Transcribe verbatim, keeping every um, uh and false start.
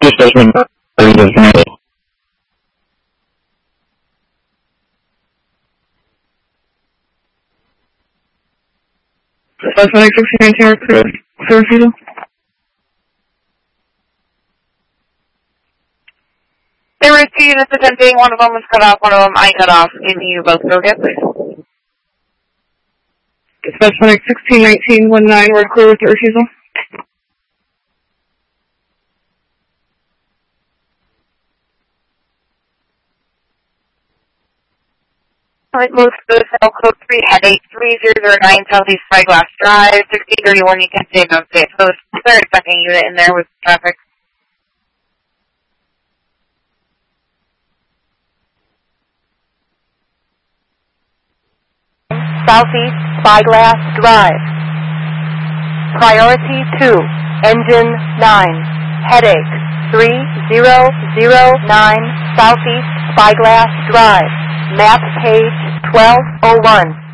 Specimen is made. Specimen sixteen nineteen clear clear refusal. There were two units attempting, one of them was cut off, one of them I cut off. Can you both go get, please? Specimen sixteen nineteen one nine, we're clear with the refusal. Alright, move to the cell code three, headache three zero zero nine, Southeast Spyglass Drive, sixteen thirty-one, you can stay on safe. So it's third second unit in there with traffic. Southeast Spyglass Drive. Priority two, engine nine, headache three zero zero nine, Southeast Spyglass Drive. Map page twelve oh one.